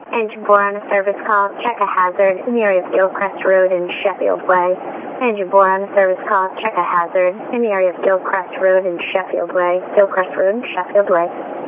Engine 4 on a service call. Check a hazard in the area of Gilcrest Road in Sheffield Way. Engine 4 on a service call. Check a hazard in the area of Gilcrest Road in Sheffield Way. Gilcrest Road in Sheffield Way.